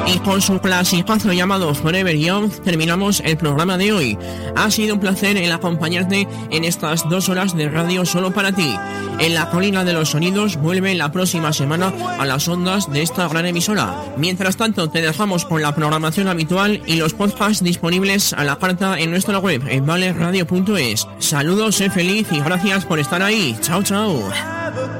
Y con su clasicazo llamado Forever Young terminamos el programa de hoy. Ha sido un placer el acompañarte en estas 2 horas de radio solo para ti. En la colina de los sonidos vuelve la próxima semana a las ondas de esta gran emisora. Mientras tanto te dejamos con la programación habitual y los podcasts disponibles a la carta en nuestra web en valeradio.es. Saludos, sé feliz y gracias por estar ahí. Chao, chao.